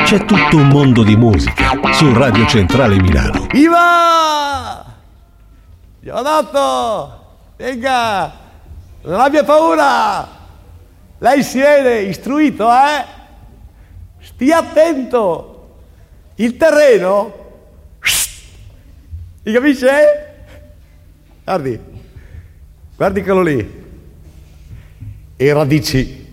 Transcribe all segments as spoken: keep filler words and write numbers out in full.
c'è tutto un mondo di musica su Radio Centrale Milano. Viva! Giovanotto! Venga! Non abbia paura! Lei si vede istruito, eh? Stia attento! Il terreno? Mi capisce? Guardi, guardi quello lì. E radici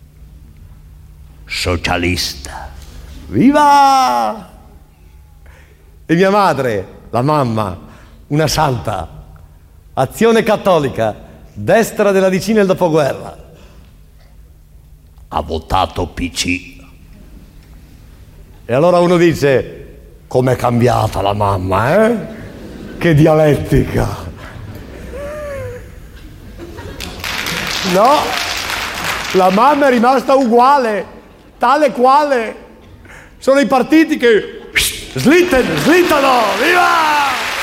socialista. Viva! E mia madre, la mamma, una santa, Azione Cattolica, destra della decina del dopoguerra. Ha votato P C. E allora uno dice, com'è cambiata la mamma, eh? Che dialettica. No, la mamma è rimasta uguale, tale quale. Sono i partiti che slittano, slittano, viva!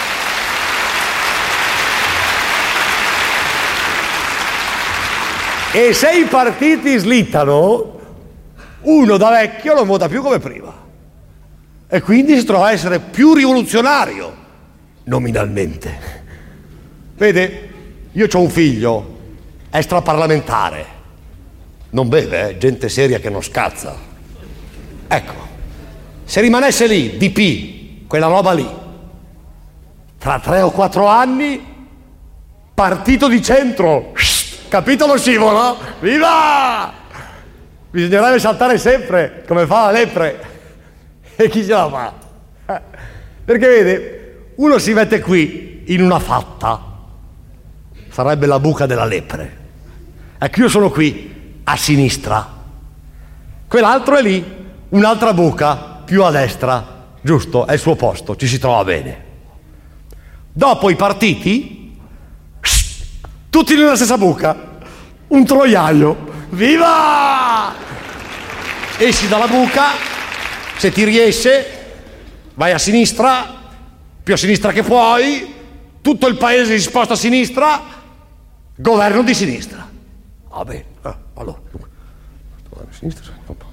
E se i partiti slittano, uno da vecchio non vota più come prima. E quindi si trova a essere più rivoluzionario, nominalmente. Vede, io ho un figlio extraparlamentare. Non beve, eh? Gente seria che non scazza. Ecco, se rimanesse lì, D P, quella roba lì, tra tre o quattro anni, partito di centro, capito lo scivolo? Viva! Bisognerebbe saltare sempre, come fa la lepre. E chi ce la fa? Perché vede, uno si mette qui in una fatta, sarebbe la buca della lepre. Ecco, io sono qui a sinistra, quell'altro è lì, un'altra buca più a destra, giusto? È il suo posto, ci si trova bene. Dopo i partiti, tutti nella stessa buca, un troiaio, viva! Esci dalla buca, se ti riesce, vai a sinistra, più a sinistra che puoi, tutto il paese si sposta a sinistra, governo di sinistra. Vabbè, ah, allora, a sinistra,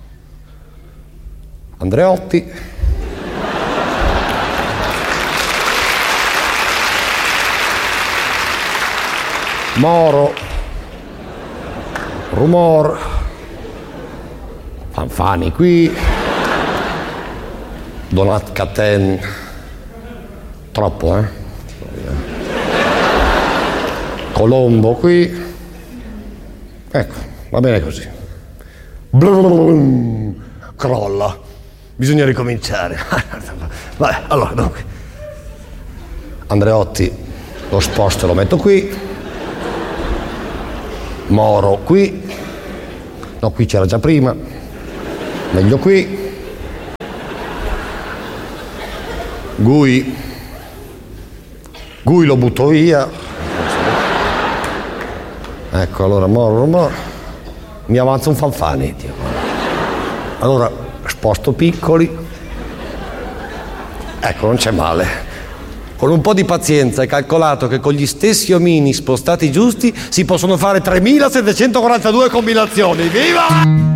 Andreotti, Moro, Rumor, Fanfani qui, Donat Caten, troppo, eh? Colombo qui, ecco, va bene così. Blum, crolla, bisogna ricominciare. Vabbè, allora, dunque, Andreotti lo sposto e lo metto qui, Moro qui, no, qui c'era già prima, meglio qui, Gui, Gui lo butto via, ecco, allora Moro, Moro, mi avanza un Fanfani, Dio. Allora sposto Piccoli, ecco, non c'è male. Con un po' di pazienza è calcolato che con gli stessi omini spostati giusti si possono fare tremilasettecentoquarantadue combinazioni. Viva!